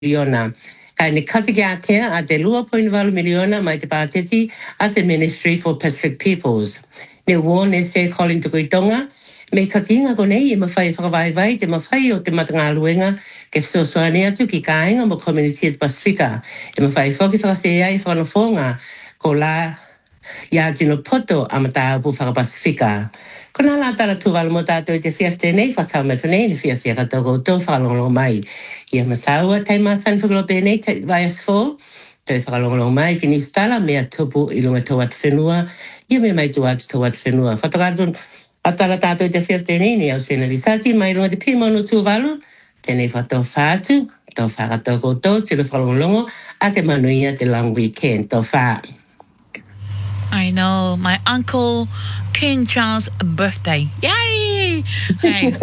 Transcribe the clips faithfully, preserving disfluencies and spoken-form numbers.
miliona. Kai ni katigatea at the lua point val miliona mai te pateti at the Ministry for Pacific Peoples. Ne wone se calling to Goitonga. Me katinga ko nei e mawhai whakawai te mawhai o te matanga luenga ke whsosoane atu ki kāinga mo Community at Pasifika. E mawhai whoki whakase ai whanafonga ko la ia tino poto amata pu whakapasifika. Kona la tala tuwala mo tātou te whiafte nei whatau me konei ni whiafte katoko tō whakalongolo mai. Ia masaua tai masan whakalope nei tai vai as fō. Te whakalongolo mai ki ni stala mea tupu i lunga tō at whenua. Ia me mai tō atu tō at whenua. Whatakatun atala tātou te whiafte nei ni au sena li sati mai runga te pimono tuwalu. Tēnei whatau whātu, tō whakatoko tō te whakalongolongo a ke manuia te long weekend tō whā. I know, my uncle King Charles' birthday. Yay! Hey.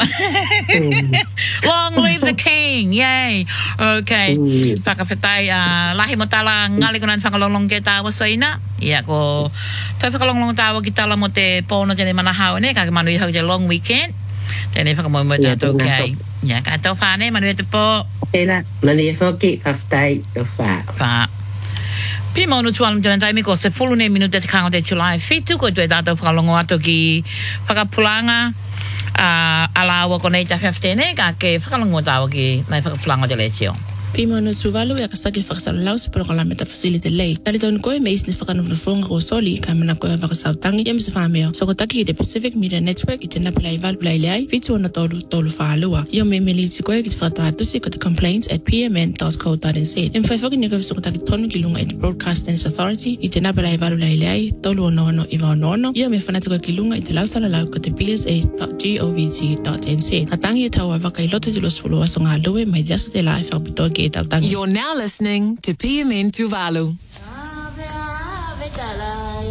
Long live the king. Yay. Okay. Whakawhetai, uh, lahi mo tala ngali kunan whakalonglong ke tāwa soina. Ia ko, tai whakalonglong tāwa ki tala mo te pōno tēne manahau ne, ka manui hau te long weekend. Tēne whakamoimo tātou kei. Ia, ka tau whāne, manui te pō. Tēnā, mani e whoki, whawhtai, tau whā. Whā. Pima onu tualam jalan taimi ko se fulu ne minuta te kanga te tulai fitu ko tue tātou whakalongo ato ki whakapulanga uh, ala awa ko nei ta whiafte ka ke whakalongo tāwa ki nei whakapulanga te lechio. Pima no tuvalu ya kasaki whakasalau se prokola meta facility lei. Tali taun koe me isni whakanuwhafonga ko soli ka mana koe whakasautangi ya misa whameo. So ko taki i the Pacific Media Network i te napilai valpilai leai fitu ona tolu tolu whaalua. Ia me me liti koe ki te whakatoatusi ko te complaints at p m n dot co dot n z. Im whaifoki ni koe so ko taki tonu ki lunga i te Broadcasters Authority i te napilai valpilai leai tolu ono ono iwa ono ono. Ia me whanata koe ki lunga i te lausala lau ko te p s a dot govt dot n z. Na tangi e tau a waka i lote te los fulua so ngā lue mai diaso te lai whakapitoa ki You're now listening to P M N Tuvalu.